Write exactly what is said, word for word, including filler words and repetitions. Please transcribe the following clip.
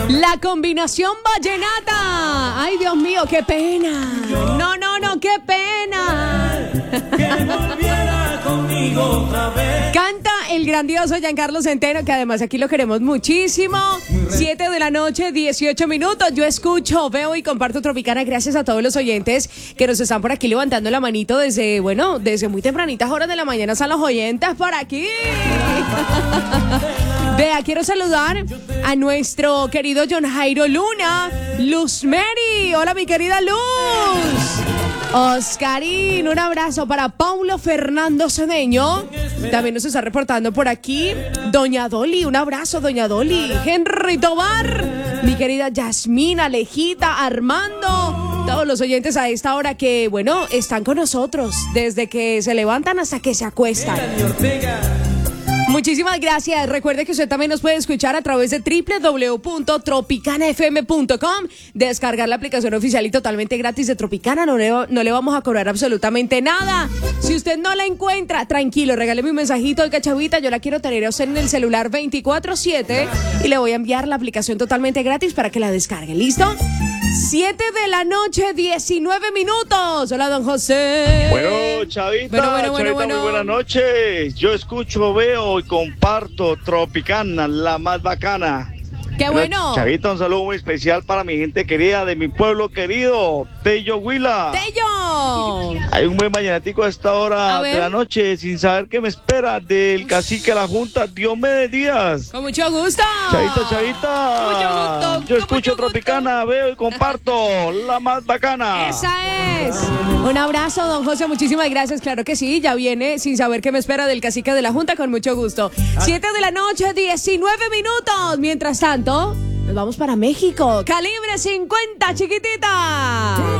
La combinación vallenata. Ay, Dios mío, qué pena. No, no, no, qué pena. Que volviera conmigo otra vez. Canta el grandioso Giancarlo Centeno, que además aquí lo queremos muchísimo. siete de la noche, dieciocho minutos. Yo escucho, veo y comparto Tropicana. Gracias a todos los oyentes que nos están por aquí levantando la manito desde, bueno, desde muy tempranitas horas de la mañana. Están los oyentes por aquí. Vea, quiero saludar a nuestro querido John Jairo Luna, Luz Mary. Hola, mi querida Luz. Oscarín, un abrazo para Paulo Fernando Cedeño. También nos está reportando por aquí Doña Dolly, un abrazo, Doña Dolly. Henry Tobar, mi querida Yasmina, Alejita, Armando. Todos los oyentes a esta hora que, bueno, están con nosotros desde que se levantan hasta que se acuestan. Muchísimas gracias. Recuerde que usted también nos puede escuchar a través de doble u doble u doble u punto tropicana f m punto com. Descargar la aplicación oficial y totalmente gratis de Tropicana. No le, no le vamos a cobrar absolutamente nada. Si usted no la encuentra, tranquilo, regáleme un mensajito. Oiga, chavita, yo la quiero tener a usted en el celular veinticuatro siete y le voy a enviar la aplicación totalmente gratis para que la descargue. ¿Listo? siete de la noche, diecinueve minutos. Hola, don José. Bueno, Chavita, Bueno, bueno, bueno, Chavita, bueno. muy buenas noches. Yo escucho, veo y comparto Tropicana, la más bacana. ¡Qué bueno! Chavita, un saludo muy especial para mi gente querida de mi pueblo querido, Tello Huila. ¡Tello! Hay un buen vallenatico a esta hora A ver. de la noche, sin saber qué me espera, del cacique a la junta, Diomedes Díaz. Con mucho gusto. Chavita, Chavita. Mucho gusto, Yo escucho mucho gusto. Tropicana, veo y comparto, la más bacana. Esa es. Un abrazo, don José. Muchísimas gracias. Claro que sí, ya viene sin saber qué me espera del cacique de la junta, con mucho gusto. siete de la noche, diecinueve minutos. Mientras tanto, nos vamos para México. Calibre cincuenta, chiquitita.